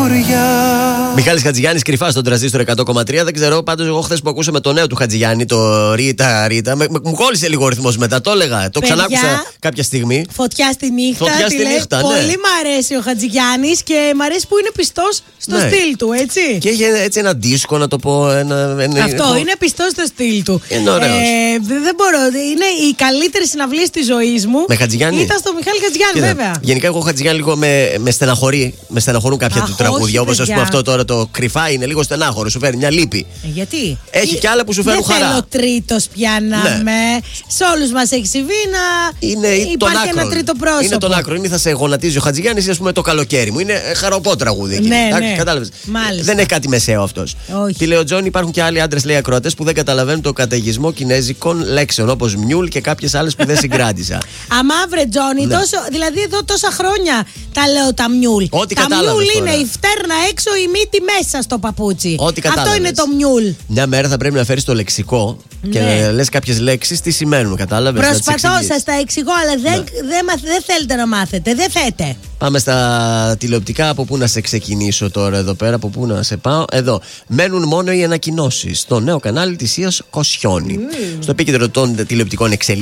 Μιχάλης Χατζηγιάννης κρυφά στον τραζίστρο 100,3. Δεν ξέρω, πάντως εγώ χθες που ακούσαμε το νέο του Χατζηγιάννη, το Ρίτα, μου κόλλησε λίγο ο ρυθμός μετά, το έλεγα. Το ξανάκουσα κάποια στιγμή. Φωτιά στη νύχτα. Ναι. Πολύ μ' αρέσει ο Χατζηγιάννης και μ' αρέσει που είναι πιστός στο στυλ του, έτσι. Και είχε έτσι ένα δίσκο, να το πω. Αυτό είναι πιστός στο στυλ του. Είναι ωραίος. Δεν μπορώ. Είναι οι καλύτερες συναυλίες της ζωής μου. Με Χατζηγιάννη. Ήταν στο Μιχάλη Χατζηγιάννη, βέβαια. Γενικά, εγώ Χατζηγιάννη λίγο με στεναχωρεί. Με στεναχωρούν κάποια του τραγούδια. Όπως ας πούμε αυτό τώρα το κρυφά είναι λίγο στενάχωρο. Σου φέρνει μια λύπη. Γιατί? Έχει κι άλλα που σου φέρνουν χαρά. Δεν θέλω τρίτος πια να είμαι. Σε όλους μας έχει συμβεί να υπάρχει ένα τρίτο πρόσωπο. Είναι τον άκρο. Ή θα σε γονατίζει ο Χατζηγιάννης ή ας πούμε το καλοκαίρι μου. Είναι χαροπό τραγούδι. Ναι. Κατάλαβες. Δεν έχει κάτι μεσαίο αυτός. Τι λέει ο Τζόνι, υπάρχουν και άλλοι άντρες, λέει, ακροατές που δεν καταλαβαίνουν το καταιγισμό κινέζικων λέξεων όπως μιούλ και κάποιες άλλες που δεν συγκράτησα. Αμαύρε Τζόνι, δηλαδή εδώ τόσα χρόνια τα λέω τα μιούλ. Τα μιούλ είναι η φτέρνα έξω, η μύτη μέσα στο παπούτσι. Αυτό είναι το μιούλ. Μια μέρα θα πρέπει να φέρεις το λεξικό και να λες κάποιες λέξεις τι σημαίνουν, κατάλαβες. Προσπαθώ, σας τα εξηγώ, αλλά δεν θέλετε να μάθετε, δεν θέτε. Πάμε στα τηλεοπτικά. Από πού να σε ξεκινήσω τώρα εδώ πέρα, από πού να σε πάω. Εδώ. Μένουν μόνο οι ανακοινώσεις στο νέο κανάλι της Ίας Κοσιόνη. Στο επίκεντρο των τηλεοπτικών εξελίξεων